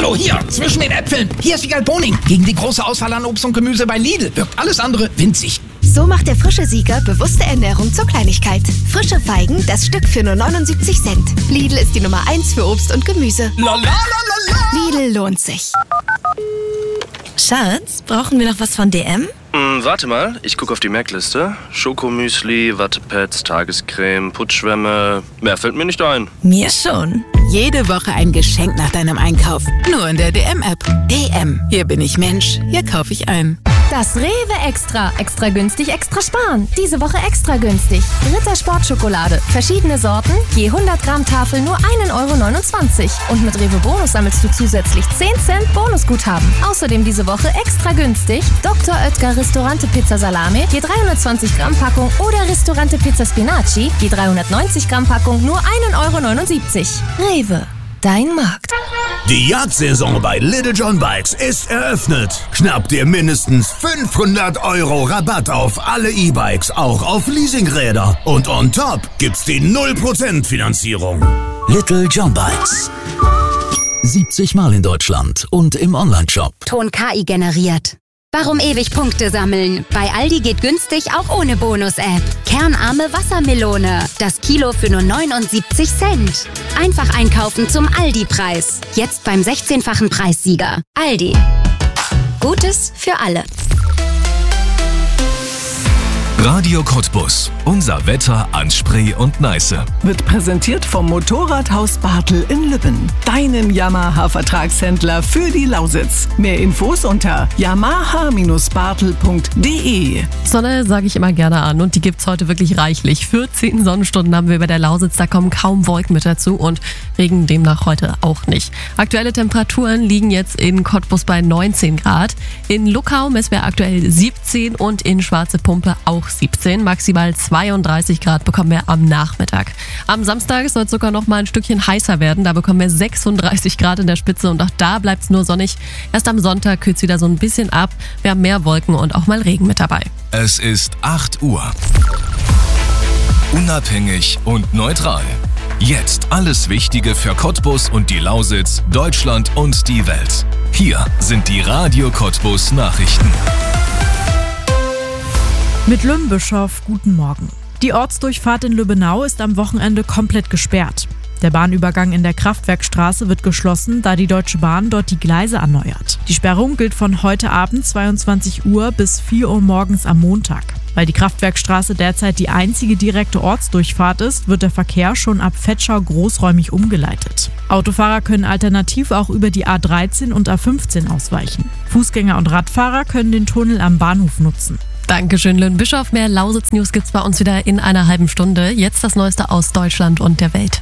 Hallo, hier, zwischen den Äpfeln. Hier ist Wiegald Boning. Gegen die große Auswahl an Obst und Gemüse bei Lidl wirkt alles andere winzig. So macht der frische Sieger bewusste Ernährung zur Kleinigkeit. Frische Feigen, das Stück für nur 79 Cent. Lidl ist die Nummer 1 für Obst und Gemüse. Lidl lohnt sich. Schatz, brauchen wir noch was von DM? Warte mal, ich gucke auf die Merkliste. Schokomüsli, Wattepads, Tagescreme, Putzschwämme. Mehr fällt mir nicht ein. Mir schon. Jede Woche ein Geschenk nach deinem Einkauf. Nur in der DM-App. DM. Hier bin ich Mensch. Hier kaufe ich ein. Das Rewe Extra. Extra günstig, extra sparen. Diese Woche extra günstig. Ritter Sportschokolade. Verschiedene Sorten. Je 100 Gramm Tafel nur 1,29 €. Und mit Rewe Bonus sammelst du zusätzlich 10 Cent Bonusguthaben. Außerdem diese Woche extra günstig. Dr. Oetker Ristorante Pizza Salame. Je 320 Gramm Packung. Oder Ristorante Pizza Spinaci. Je 390 Gramm Packung nur 1,79 €. Rewe. Dein Markt. Die Jagdsaison bei Little John Bikes ist eröffnet. Schnapp dir mindestens 500 € Rabatt auf alle E-Bikes, auch auf Leasingräder. Und on top gibt's die 0% Finanzierung. Little John Bikes. 70 Mal in Deutschland und im Onlineshop. Ton KI generiert. Warum ewig Punkte sammeln? Bei Aldi geht günstig auch ohne Bonus-App. Kernarme Wassermelone. Das Kilo für nur 79 Cent. Einfach einkaufen zum Aldi-Preis. Jetzt beim 16-fachen Preissieger. Aldi. Gutes für alle. Radio Cottbus. Unser Wetter an Spree und Neiße. Wird präsentiert vom Motorradhaus Bartel in Lübben. Deinem Yamaha-Vertragshändler für die Lausitz. Mehr Infos unter yamaha-bartel.de. Sonne sage ich immer gerne an und die gibt's heute wirklich reichlich. 14 Sonnenstunden haben wir bei der Lausitz, da kommen kaum Wolken mit dazu und Regen demnach heute auch nicht. Aktuelle Temperaturen liegen jetzt in Cottbus bei 19 Grad. In Luckau messen wir aktuell 17 und in Schwarze Pumpe auch 17. Maximal 32 Grad bekommen wir am Nachmittag. Am Samstag soll es sogar noch mal ein Stückchen heißer werden. Da bekommen wir 36 Grad in der Spitze und auch da bleibt es nur sonnig. Erst am Sonntag kühlt es wieder so ein bisschen ab. Wir haben mehr Wolken und auch mal Regen mit dabei. Es ist 8 Uhr. Unabhängig und neutral. Jetzt alles Wichtige für Cottbus und die Lausitz, Deutschland und die Welt. Hier sind die Radio Cottbus Nachrichten. Mit Lümbischof, guten Morgen. Die Ortsdurchfahrt in Lübbenau ist am Wochenende komplett gesperrt. Der Bahnübergang in der Kraftwerkstraße wird geschlossen, da die Deutsche Bahn dort die Gleise erneuert. Die Sperrung gilt von heute Abend 22 Uhr bis 4 Uhr morgens am Montag. Weil die Kraftwerkstraße derzeit die einzige direkte Ortsdurchfahrt ist, wird der Verkehr schon ab Vetschau großräumig umgeleitet. Autofahrer können alternativ auch über die A13 und A15 ausweichen. Fußgänger und Radfahrer können den Tunnel am Bahnhof nutzen. Dankeschön, Lümbischof. Mehr Lausitz-News gibt's bei uns wieder in einer halben Stunde. Jetzt das Neueste aus Deutschland und der Welt.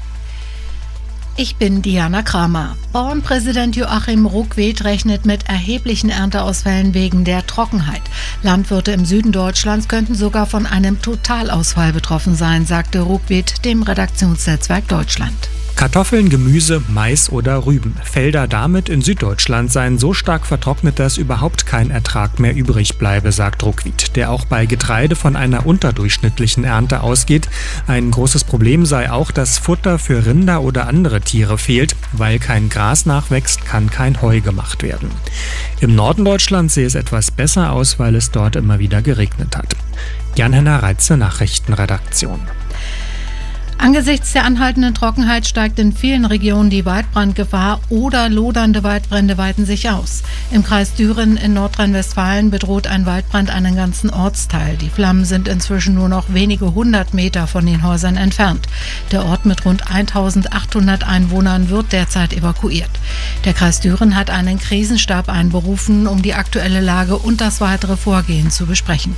Ich bin Diana Kramer. Bauernpräsident Joachim Ruckwied rechnet mit erheblichen Ernteausfällen wegen der Trockenheit. Landwirte im Süden Deutschlands könnten sogar von einem Totalausfall betroffen sein, sagte Ruckwied dem Redaktionsnetzwerk Deutschland. Kartoffeln, Gemüse, Mais oder Rüben. Felder damit in Süddeutschland seien so stark vertrocknet, dass überhaupt kein Ertrag mehr übrig bleibe, sagt Ruckwied, der auch bei Getreide von einer unterdurchschnittlichen Ernte ausgeht. Ein großes Problem sei auch, dass Futter für Rinder oder andere Tiere fehlt. Weil kein Gras nachwächst, kann kein Heu gemacht werden. Im Norden Deutschlands sehe es etwas besser aus, weil es dort immer wieder geregnet hat. Jan-Henner Reitze, Nachrichtenredaktion. Angesichts der anhaltenden Trockenheit steigt in vielen Regionen die Waldbrandgefahr oder lodernde Waldbrände weiten sich aus. Im Kreis Düren in Nordrhein-Westfalen bedroht ein Waldbrand einen ganzen Ortsteil. Die Flammen sind inzwischen nur noch wenige 100 Meter von den Häusern entfernt. Der Ort mit rund 1800 Einwohnern wird derzeit evakuiert. Der Kreis Düren hat einen Krisenstab einberufen, um die aktuelle Lage und das weitere Vorgehen zu besprechen.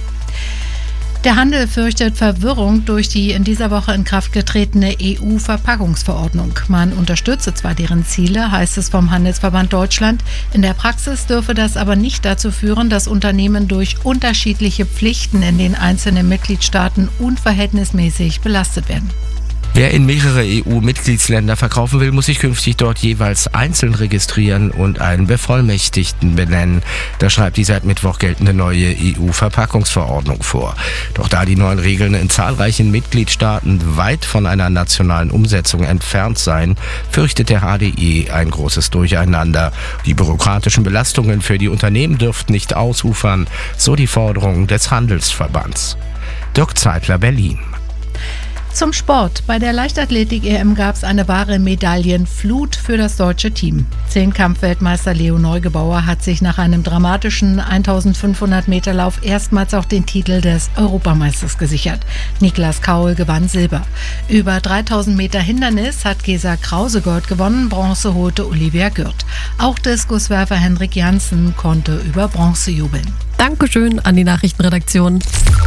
Der Handel fürchtet Verwirrung durch die in dieser Woche in Kraft getretene EU-Verpackungsverordnung. Man unterstütze zwar deren Ziele, heißt es vom Handelsverband Deutschland. In der Praxis dürfe das aber nicht dazu führen, dass Unternehmen durch unterschiedliche Pflichten in den einzelnen Mitgliedstaaten unverhältnismäßig belastet werden. Wer in mehrere EU-Mitgliedsländer verkaufen will, muss sich künftig dort jeweils einzeln registrieren und einen Bevollmächtigten benennen. Das schreibt die seit Mittwoch geltende neue EU-Verpackungsverordnung vor. Doch da die neuen Regeln in zahlreichen Mitgliedstaaten weit von einer nationalen Umsetzung entfernt seien, fürchtet der HDE ein großes Durcheinander. Die bürokratischen Belastungen für die Unternehmen dürften nicht ausufern, so die Forderung des Handelsverbands. Dirk Zeitler, Berlin. Zum Sport. Bei der Leichtathletik-EM gab es eine wahre Medaillenflut für das deutsche Team. Zehnkampf-Weltmeister Leo Neugebauer hat sich nach einem dramatischen 1500-Meter-Lauf erstmals auch den Titel des Europameisters gesichert. Niklas Kaul gewann Silber. Über 3000 Meter Hindernis hat Gesa Krause Gold gewonnen, Bronze holte Olivia Gürt. Auch Diskuswerfer Henrik Janssen konnte über Bronze jubeln. Dankeschön an die Nachrichtenredaktion.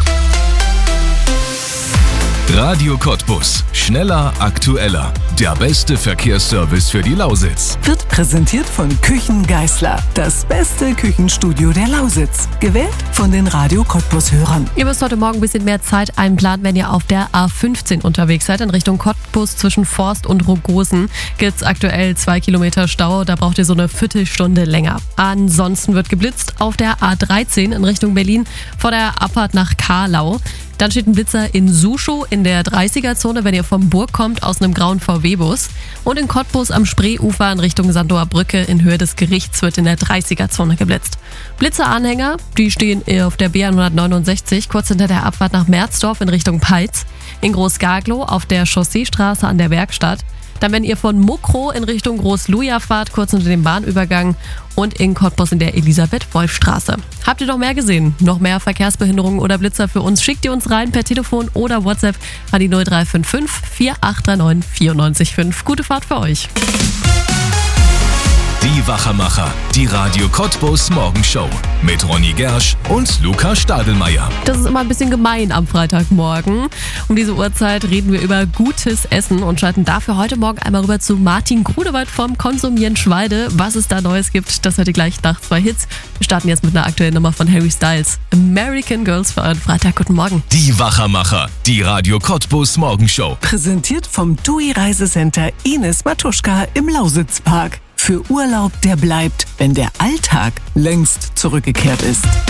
Radio Cottbus. Schneller, aktueller. Der beste Verkehrsservice für die Lausitz. Wird präsentiert von Küchen Geisler. Das beste Küchenstudio der Lausitz. Gewählt von den Radio Cottbus-Hörern. Ihr müsst heute Morgen ein bisschen mehr Zeit einplanen, wenn ihr auf der A15 unterwegs seid. In Richtung Cottbus zwischen Forst und Rogosen gibt es aktuell 2 Kilometer Stau. Da braucht ihr so eine Viertelstunde länger. Ansonsten wird geblitzt auf der A13 in Richtung Berlin vor der Abfahrt nach Karlau. Dann steht ein Blitzer in Suschow in der 30er-Zone, wenn ihr vom Burg kommt, aus einem grauen VW-Bus. Und in Cottbus am Spreeufer in Richtung Sandower Brücke in Höhe des Gerichts wird in der 30er-Zone geblitzt. Blitzeranhänger, die stehen auf der B169, kurz hinter der Abfahrt nach Merzdorf in Richtung Peitz. In Groß-Gaglow auf der Chausseestraße an der Werkstatt. Dann, wenn ihr von Mokrow in Richtung Groß-Luja fahrt, kurz unter dem Bahnübergang und in Cottbus in der Elisabeth-Wolf-Straße. Habt ihr noch mehr gesehen? Noch mehr Verkehrsbehinderungen oder Blitzer für uns? Schickt ihr uns rein per Telefon oder WhatsApp an die 0355 4839 94,5. Gute Fahrt für euch. Die Wachermacher, die Radio Cottbus Morgenshow mit Ronny Gersch und Luca Stadelmeier. Das ist immer ein bisschen gemein am Freitagmorgen. Um diese Uhrzeit reden wir über gutes Essen und schalten dafür heute Morgen einmal rüber zu Martin Grudewald vom Konsum Jenschwalde. Was es da Neues gibt, das hört ihr gleich nach 2 Hits. Wir starten jetzt mit einer aktuellen Nummer von Harry Styles. American Girls für euren Freitag. Guten Morgen. Die Wachermacher, die Radio Cottbus Morgenshow. Präsentiert vom TUI Reisecenter Ines Matuschka im Lausitzpark. Für Urlaub, der bleibt, wenn der Alltag längst zurückgekehrt ist.